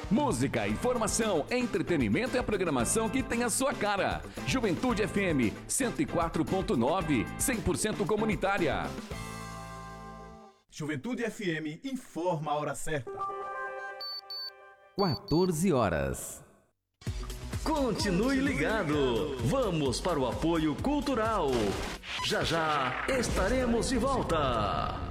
Música, informação, entretenimento e a programação que tem a sua cara. Juventude FM 104.9, 100% comunitária. Juventude FM informa a hora certa. 14 horas. Continue ligado. Vamos para o apoio cultural. Já já estaremos de volta.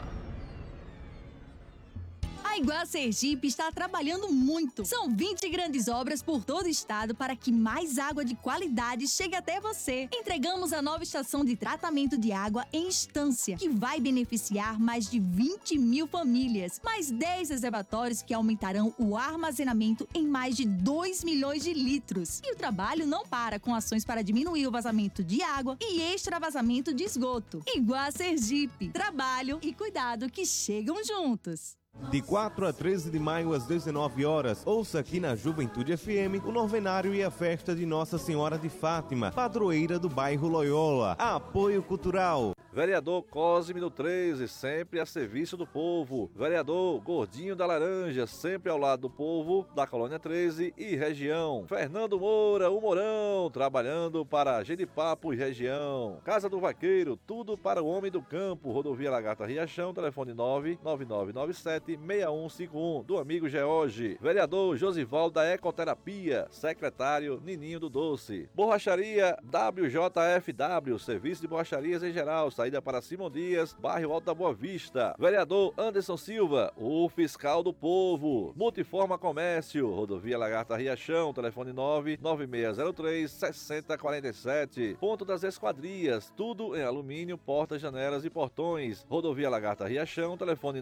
A Iguá Sergipe está trabalhando muito. São 20 grandes obras por todo o estado para que mais água de qualidade chegue até você. Entregamos a nova estação de tratamento de água em Estância, que vai beneficiar mais de 20 mil famílias. Mais 10 reservatórios que aumentarão o armazenamento em mais de 2 milhões de litros. E o trabalho não para, com ações para diminuir o vazamento de água e extravasamento de esgoto. Iguá Sergipe. Trabalho e cuidado que chegam juntos. De 4 a 13 de maio às 19 horas, ouça aqui na Juventude FM o novenário e a festa de Nossa Senhora de Fátima, padroeira do bairro Loyola. Apoio cultural. Vereador Cosme do 13, sempre a serviço do povo. Vereador Gordinho da Laranja, sempre ao lado do povo da Colônia 13 e região. Fernando Moura, o Mourão, trabalhando para Genipapo e região. Casa do Vaqueiro, tudo para o homem do campo. Rodovia Lagarta Riachão, telefone 99997-6151, do amigo George. Vereador Josivaldo da Ecoterapia, secretário Nininho do Doce. Borracharia WJFW, serviço de borracharias em geral, saída para Simão Dias, bairro Alto da Boa Vista. Vereador Anderson Silva, o fiscal do povo. Multiforma Comércio, rodovia Lagarta Riachão, telefone 99603-6047. Ponto das Esquadrias, tudo em alumínio, portas, janelas e portões. Rodovia Lagarta Riachão, telefone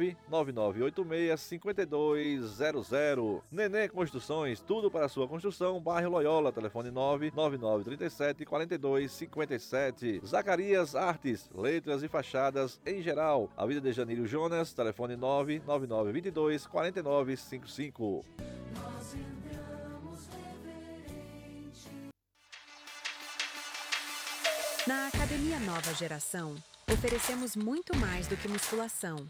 99986-5200. Nenê Construções, tudo para sua construção, bairro Loyola, telefone 99937-4257. Zacarias Artes, letras e fachadas em geral. Avenida de Janeiro Jonas, telefone 99922-4955. Na Academia Nova Geração, oferecemos muito mais do que musculação.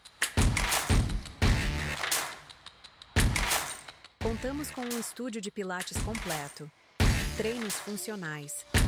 Contamos com um estúdio de pilates completo, treinos funcionais,